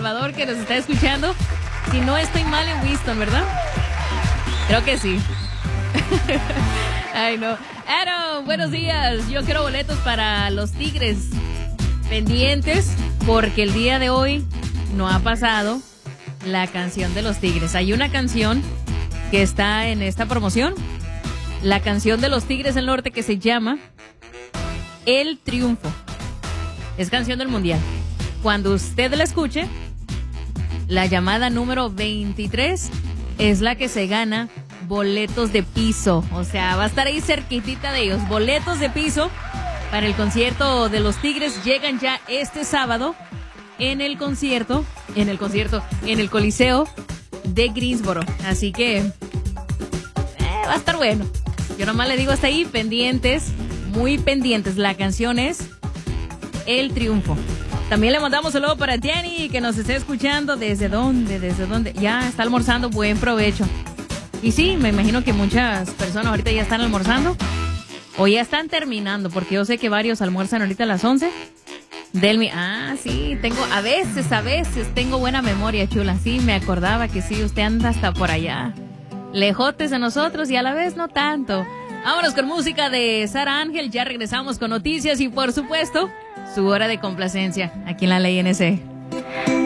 Salvador que nos está escuchando. Si no estoy mal en Winston, ¿verdad? Creo que sí. Ay, no. Aaron, buenos días. Yo quiero boletos para los Tigres. Pendientes, porque el día de hoy no ha pasado la canción de los Tigres. Hay una canción que está en esta promoción. La canción de los Tigres del Norte que se llama El Triunfo. Es canción del Mundial. Cuando usted la escuche, la llamada número 23 es la que se gana boletos de piso. O sea, va a estar ahí cerquitita de ellos. Boletos de piso para el concierto de los Tigres. Llegan ya este sábado en el Coliseo de Greensboro. Así que va a estar bueno. Yo nomás le digo hasta ahí, pendientes, muy pendientes. La canción es El Triunfo. También le mandamos un saludo para Jenny, que nos está escuchando. ¿Desde dónde? Ya está almorzando, buen provecho. Y sí, me imagino que muchas personas ahorita ya están almorzando o ya están terminando, porque yo sé que varios almuerzan ahorita a las 11. Delmi, sí, a veces tengo buena memoria, chula. Sí, me acordaba que sí, usted anda hasta por allá, lejotes de nosotros y a la vez no tanto. Vámonos con música de Sara Ángel, ya regresamos con noticias y por supuesto, su hora de complacencia aquí en la Ley NC.